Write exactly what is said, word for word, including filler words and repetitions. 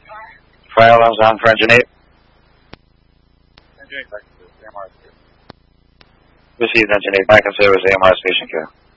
Fire alarms on for engine eight. Engine eight, back to the A M R. Received engine eight, back and service A M R station care.